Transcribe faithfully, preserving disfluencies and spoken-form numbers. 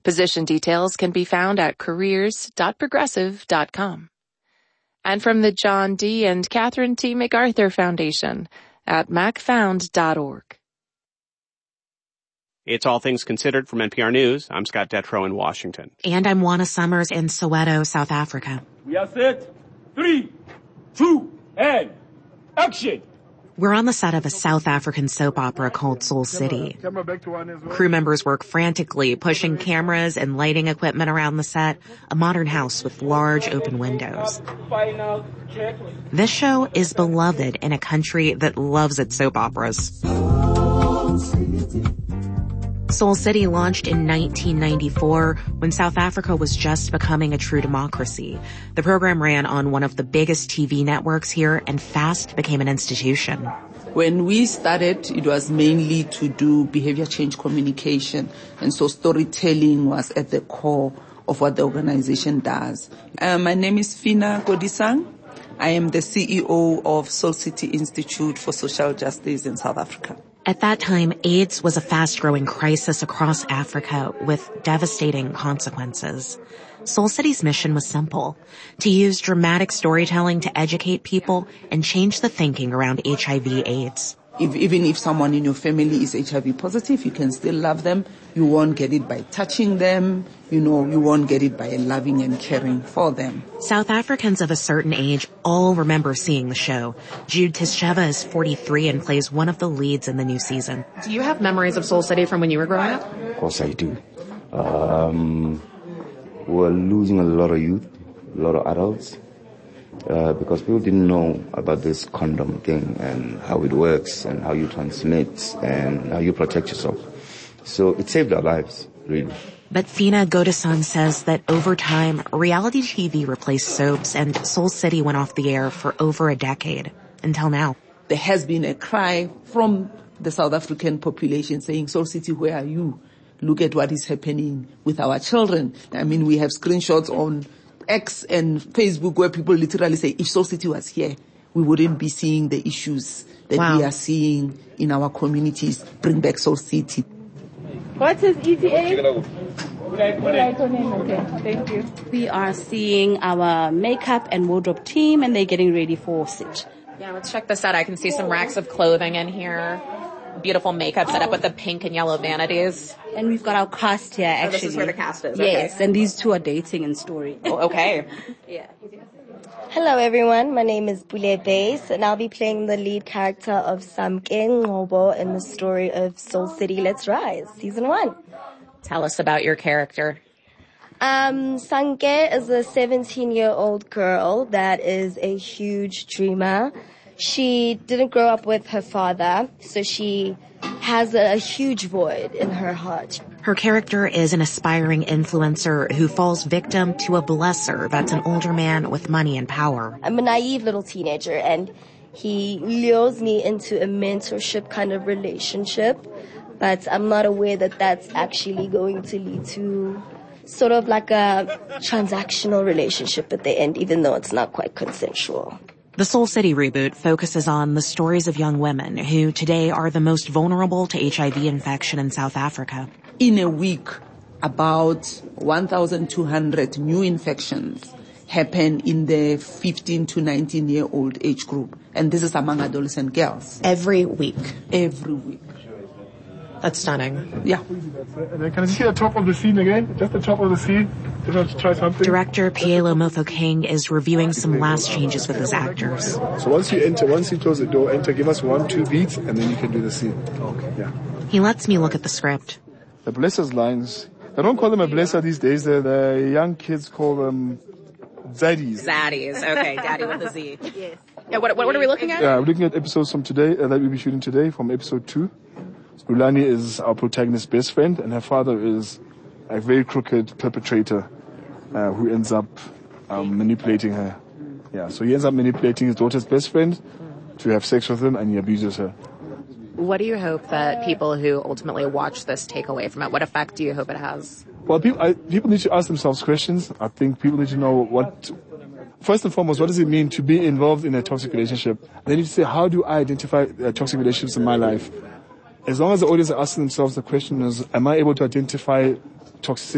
Position details can be found at careers dot progressive dot com. And from the John D. and Catherine T. MacArthur Foundation at mac found dot org. It's All Things Considered from N P R News. I'm Scott Detrow in Washington. And I'm Juana Summers in Soweto, South Africa. We are set. Three, two, and action! We're on the set of a South African soap opera called Soul City. Crew members work frantically, pushing cameras and lighting equipment around the set, a modern house with large open windows. This show is beloved in a country that loves its soap operas. Soul City launched in nineteen ninety-four when South Africa was just becoming a true democracy. The program ran on one of the biggest T V networks here and fast became an institution. When we started, it was mainly to do behavior change communication, and so storytelling was at the core of what the organization does. Uh, my name is Fina Godisang. I am the C E O of Soul City Institute for Social Justice in South Africa. At that time, AIDS was a fast-growing crisis across Africa with devastating consequences. Soul City's mission was simple: to use dramatic storytelling to educate people and change the thinking around H I V AIDS. If, even if someone in your family is H I V positive, you can still love them. You won't get it by touching them. You know, you won't get it by loving and caring for them. South Africans of a certain age all remember seeing the show. Jude Tischeva is forty-three and plays one of the leads in the new season. Do you have memories of Soul City from when you were growing up? Of course I do. Um, we're losing a lot of youth, a lot of adults. Uh, because people didn't know about this condom thing and how it works and how you transmit and how you protect yourself. So it saved our lives, really. But Fina Godisang says that over time, reality T V replaced soaps and Soul City went off the air for over a decade, until now. There has been a cry from the South African population saying, Soul City, where are you? Look at what is happening with our children. I mean, we have screenshots on X and Facebook where people literally say, if Soul City was here, we wouldn't be seeing the issues that wow. we are seeing in our communities. Bring back Soul City. What is E T A? Okay, thank you. We are seeing our makeup and wardrobe team, and they're getting ready for sit. Yeah, let's check this out. I can see some racks of clothing in here. Beautiful makeup set up with the pink and yellow vanities. And we've got our cast here, actually. Oh, this is where the cast is. Yes, okay. And these two are dating in story. Oh, okay. Yeah. Hello, everyone. My name is Bule Bass, and I'll be playing the lead character of Samke Ngobo in the story of Soul City Let's Rise, Season one. Tell us about your character. Um, Samke is a seventeen-year-old girl that is a huge dreamer. She didn't grow up with her father, so she has a, a huge void in her heart. Her character is an aspiring influencer who falls victim to a blesser that's an older man with money and power. I'm a naive little teenager, and he lures me into a mentorship kind of relationship, but I'm not aware that that's actually going to lead to sort of like a transactional relationship at the end, even though it's not quite consensual. The Soul City reboot focuses on the stories of young women who today are the most vulnerable to H I V infection in South Africa. In a week, about one thousand two hundred new infections happen in the fifteen to nineteen year old age group. And this is among adolescent girls. Every week? Every week. That's stunning. Yeah. And then can I see the top of the scene again? Just the top of the scene. Just want to try something. Director Pielo Motho-King is reviewing some last changes with his actors. So once you enter, once you close the door, enter, give us one, two beats, and then you can do the scene. Okay. Yeah. He lets me look at the script. The blessers lines. They don't call them a blesser these days. The, the young kids call them zaddies. Zaddies. Okay, daddy with a Z. Yes. Yeah. What, what, what are we looking at? Yeah, we're looking at episodes from today uh, that we'll be shooting today, from episode two. Ulani is our protagonist's best friend, and her father is a very crooked perpetrator uh, who ends up um, manipulating her. Yeah, so he ends up manipulating his daughter's best friend to have sex with him, and he abuses her. What do you hope that people who ultimately watch this take away from it? What effect do you hope it has? Well, people, I, people need to ask themselves questions. I think people need to know what, first and foremost, what does it mean to be involved in a toxic relationship? They need to say, how do I identify uh, toxic relationships in my life? As long as the audience are asking themselves the question is, am I able to identify toxicity